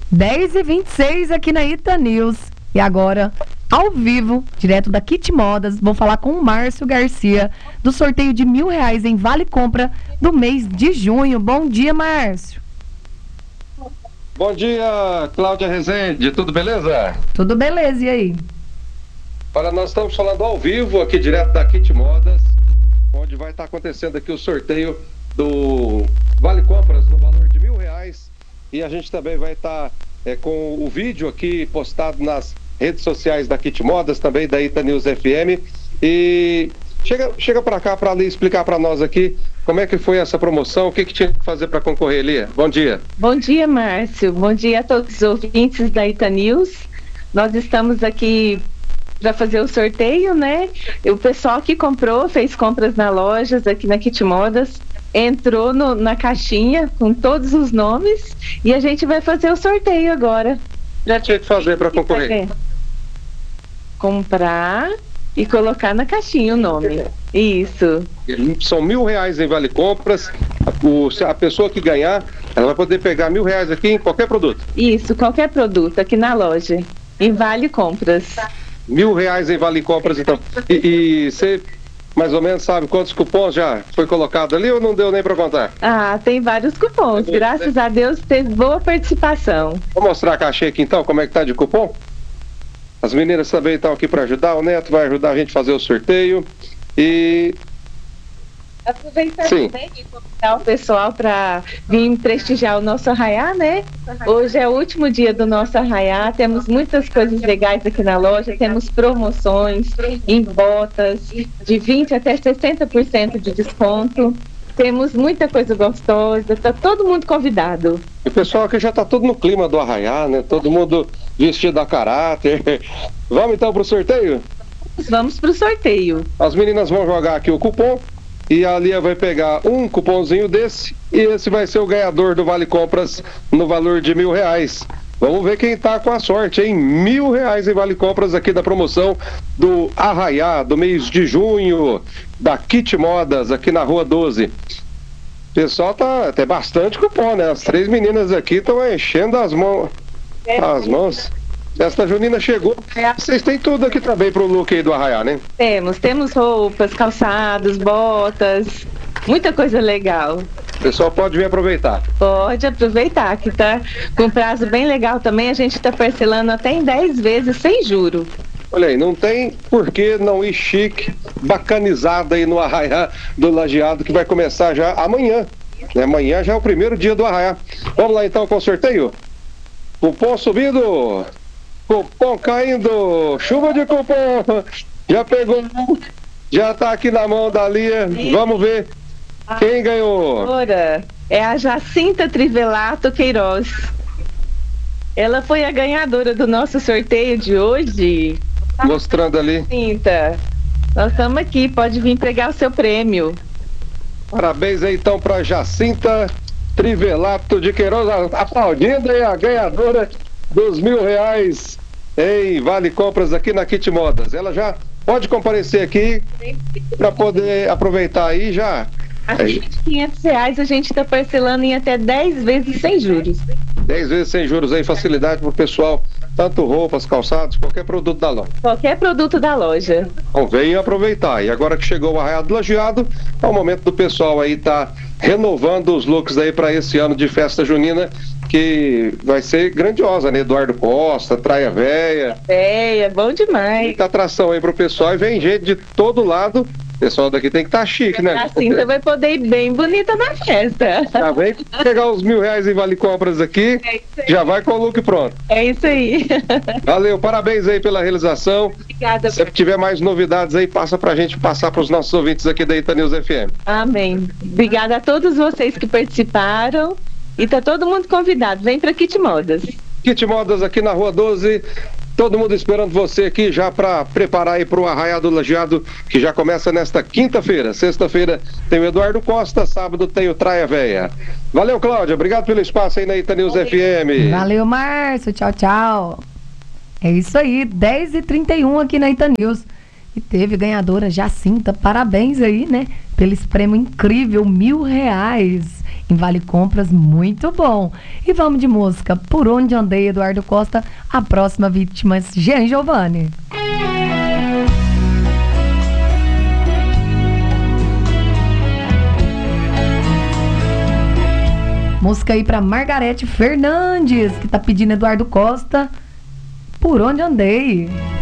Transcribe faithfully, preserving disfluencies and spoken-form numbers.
dez e vinte e seis aqui na Ita News. E agora, ao vivo, direto da Kit Modas, vou falar com o Márcio Garcia do sorteio de mil reais em Vale Compra do mês de junho. Bom dia, Márcio. Bom dia, Cláudia Rezende, tudo beleza? Tudo beleza, e aí? Olha, nós estamos falando ao vivo aqui direto da Kit Modas, onde vai estar acontecendo aqui o sorteio do Vale Compras no valor de mil reais. E a gente também vai estar é, com o vídeo aqui postado nas redes sociais da Kit Modas, também da Ita News F M. E chega, chega para cá para ali explicar para nós aqui como é que foi essa promoção, o que, que tinha que fazer para concorrer, Lia. Bom dia. Bom dia, Márcio. Bom dia a todos os ouvintes da Ita News. Nós estamos aqui para fazer o sorteio, né? O pessoal que comprou, fez compras na lojas aqui na Kit Modas, entrou no, na caixinha com todos os nomes e a gente vai fazer o sorteio agora. Já tinha que fazer para concorrer? Comprar e colocar na caixinha o nome. Isso. São mil reais em Vale Compras. O, a pessoa que ganhar, ela vai poder pegar mil reais aqui em qualquer produto. Isso, qualquer produto aqui na loja. Em Vale Compras. Mil reais em Vale Compras, então. E, e você mais ou menos sabe quantos cupons já foi colocado ali ou não deu nem para contar? Ah, tem vários cupons. Graças a Deus teve boa participação. Vou mostrar a caixinha aqui então, como é que tá de cupom? As meninas também estão aqui para ajudar, o Neto vai ajudar a gente a fazer o sorteio. E aproveitar também e convidar o pessoal para vir prestigiar o nosso arraiá, né? Hoje é o último dia do nosso arraiá, temos muitas coisas legais aqui na loja, temos promoções em botas de vinte até sessenta por cento de desconto. Temos muita coisa gostosa, tá todo mundo convidado. E o pessoal aqui já tá todo no clima do arraiá, né? Todo mundo vestido a caráter. Vamos então pro sorteio? Vamos pro sorteio. As meninas vão jogar aqui o cupom e a Lia vai pegar um cupomzinho desse e esse vai ser o ganhador do Vale Compras no valor de mil reais. Vamos ver quem tá com a sorte, hein? Mil reais em Vale Compras aqui da promoção do Arraiá, do mês de junho, da Kit Modas, aqui na Rua doze. Pessoal, tá tem bastante cupom, né? As três meninas aqui estão enchendo as mãos. As mãos. Festa junina chegou. Vocês têm tudo aqui também pro look aí do Arraiá, né? Temos, temos roupas, calçados, botas, muita coisa legal. O pessoal pode vir aproveitar. Pode aproveitar, que tá com prazo bem legal também. A gente tá parcelando até em dez vezes sem juro. Olha aí, não tem por que não ir chique, bacanizada aí no Arraiá do Lajeado, que vai começar já amanhã. Né? Amanhã já é o primeiro dia do Arraiá. Vamos lá então com o sorteio? Cupom subindo, cupom caindo, chuva de cupom. Já pegou, já tá aqui na mão da Lia. Vamos ver quem ganhou. Agora é a Jacinta Trivelato Queiroz. Ela foi a ganhadora do nosso sorteio de hoje. Mostrando ali. Jacinta, nós estamos aqui, pode vir pegar o seu prêmio. Parabéns aí então para Jacinta Trivelato de Queiroz, aplaudindo aí a ganhadora dos mil reais em Vale Compras aqui na Kit Modas. Ela já pode comparecer aqui para poder aproveitar aí já. Acima de quinhentos reais a gente está parcelando em até dez vezes sem juros. dez vezes sem juros aí, facilidade para o pessoal, tanto roupas, calçados, qualquer produto da loja. Qualquer produto da loja. Então venha aproveitar. E agora que chegou o Arraiá do Lajeado, é o momento do pessoal aí tá renovando os looks aí para esse ano de festa junina, que vai ser grandiosa, né? Eduardo Costa, Traia Véia. Véia, bom demais. Muita atração aí pro pessoal e vem gente de todo lado. O pessoal daqui tem que estar tá chique, né? Assim você vai poder ir bem bonita na festa. Já vem pegar os mil reais em Vale Compras aqui, é já vai com o look pronto. É isso aí. Valeu, parabéns aí pela realização. Obrigada. Se tiver mais novidades aí, passa pra gente passar pros nossos ouvintes aqui da Ita News F M. Amém. Obrigada a todos vocês que participaram e tá todo mundo convidado. Vem pra Kit Modas. Kit Modas aqui na Rua doze. Todo mundo esperando você aqui já para preparar aí para o Arraiá do Lajeado, que já começa nesta quinta-feira. Sexta-feira tem o Eduardo Costa, sábado tem o Traia Véia. Valeu, Cláudia. Obrigado pelo espaço aí na Ita News F M. Valeu, Márcio. Tchau, tchau. É isso aí, dez e trinta e um aqui na Ita News. E teve ganhadora Jacinta. Parabéns aí, né? Pelo esse prêmio incrível, mil reais em Vale Compras, muito bom. E vamos de música, Por Onde Andei, Eduardo Costa, a próxima vítima, Jean Giovanni. Música aí pra Margarete Fernandes, que tá pedindo Eduardo Costa, Por Onde Andei.